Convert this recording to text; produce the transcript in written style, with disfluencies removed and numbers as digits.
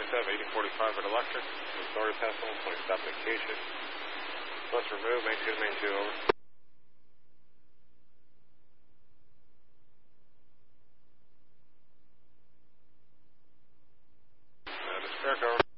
Unicef 1845 at Electric. Authority pass on, point stop vacation. Let's remove, main 2, over. This is Fairco.